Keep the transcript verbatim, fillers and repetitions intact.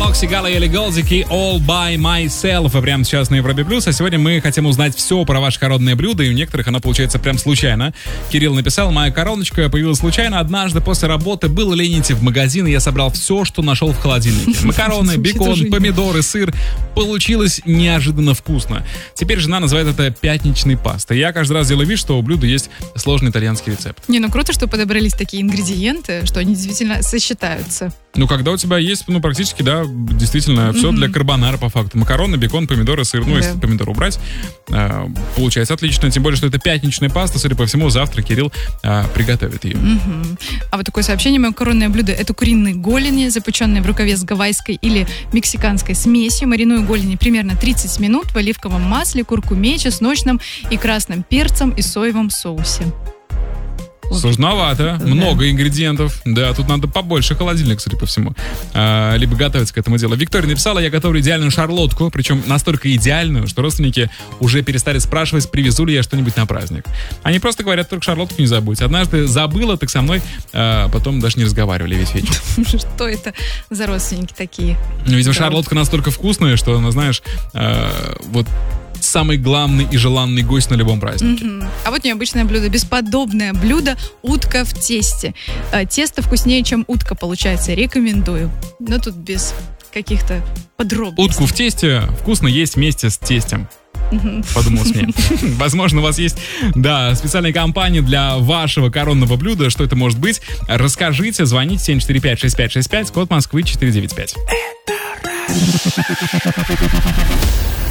Нокси, Сигала и Элли Голдик и All By Myself. И прямо сейчас на Европе Плюс. А сегодня мы хотим узнать все про ваше коронное блюдо. И у некоторых оно получается прям случайно. Кирилл написал: моя короночка появилась случайно. Однажды после работы был лень идти в магазин, и я собрал все, что нашел в холодильнике. Макароны, бекон, помидоры, сыр. Получилось неожиданно вкусно. Теперь жена называет это пятничной пастой. Я каждый раз делаю вид, что у блюда есть сложный итальянский рецепт. Не, ну круто, что подобрались такие ингредиенты, что они действительно сочетаются. Ну, когда у тебя есть, ну, практически, да, действительно, все mm-hmm. для карбонара, по факту. Макароны, бекон, помидоры, сыр. Ну, yeah. если помидоры убрать, э, получается отлично. Тем более, что это пятничная паста. Судя по всему, завтра Кирилл э, приготовит ее. Mm-hmm. А вот такое сообщение. Мое коронное блюдо — это куриные голени, запеченные в рукаве с гавайской или мексиканской смесью. Мариную голени примерно тридцать минут в оливковом масле, куркуме, чесночном и красным перцем и соевом соусе. Сложновато, да. Много ингредиентов. Да, тут надо побольше холодильник, судя по всему. А, либо готовиться к этому делу. Виктория написала: я готовлю идеальную шарлотку, причем настолько идеальную, что родственники уже перестали спрашивать, привезу ли я что-нибудь на праздник. Они просто говорят: только шарлотку не забудь. Однажды забыла, так со мной а, потом даже не разговаривали весь вечер. Что это за родственники такие? Ну, видимо, шарлотка настолько вкусная, что она, знаешь, а, вот самый главный и желанный гость на любом празднике. Mm-hmm. А вот необычное блюдо, бесподобное блюдо — утка в тесте. Тесто вкуснее, чем утка, получается. Рекомендую. Но тут без каких-то подробностей. Утку в тесте вкусно есть вместе с тестем. Mm-hmm. Подумал с ним. Возможно, у вас есть, да, специальная компания для вашего коронного блюда. Что это может быть? Расскажите, звоните семь четыре пять шесть пять шесть пять, код Москвы четыре девять пять. Это